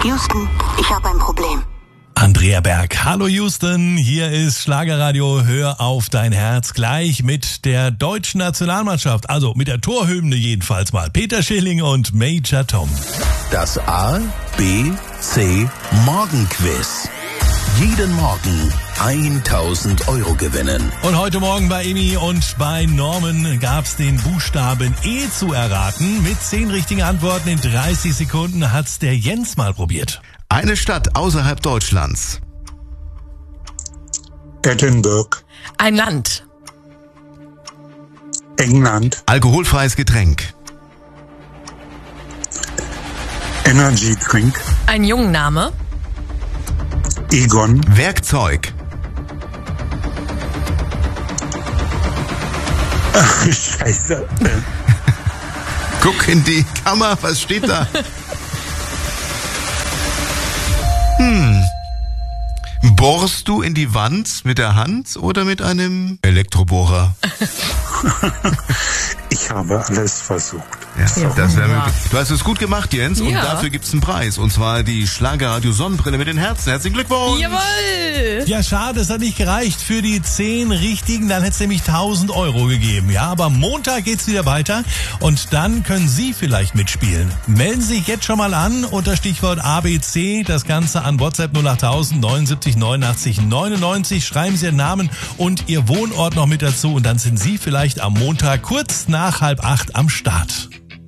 Houston, ich habe ein Problem. Andrea Berg. Hallo Houston, hier ist Schlagerradio Hör auf dein Herz, gleich mit der deutschen Nationalmannschaft, also mit der Torhymne jedenfalls mal. Peter Schilling und Major Tom. Das A, B, C Morgenquiz. Jeden Morgen 1.000 € gewinnen. Und heute Morgen bei Emmy und bei Norman gab's den Buchstaben E zu erraten. Mit 10 richtigen Antworten in 30 Sekunden hat's der Jens mal probiert. Eine Stadt außerhalb Deutschlands. Edinburgh. Ein Land. England. Alkoholfreies Getränk. Energy Drink. Ein Jungenname. Egon. Werkzeug. Ach, Scheiße. Guck in die Kamera, was steht da? Bohrst du in die Wand mit der Hand oder mit einem Elektrobohrer? Ich habe alles versucht. Ja, das wäre möglich. Du hast es gut gemacht, Jens, und Ja. dafür gibt's einen Preis. Und zwar die Schlagerradio Sonnenbrille mit den Herzen. Herzlichen Glückwunsch! Jawohl! Ja, schade, es hat nicht gereicht für die 10 richtigen, dann hätte es nämlich 1.000 € gegeben. Ja, aber Montag geht's wieder weiter und dann können Sie vielleicht mitspielen. Melden Sie sich jetzt schon mal an unter Stichwort ABC, das Ganze an WhatsApp 08000 79 89 99. Schreiben Sie Ihren Namen und Ihr Wohnort noch mit dazu und dann sind Sie vielleicht am Montag kurz nach 7:30 am Start.